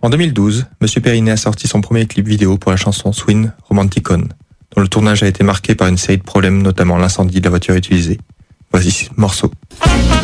En 2012, M. Perinet a sorti son premier clip vidéo pour la chanson Swing Romanticon, dont le tournage a été marqué par une série de problèmes, notamment l'incendie de la voiture utilisée. Voici ce morceau.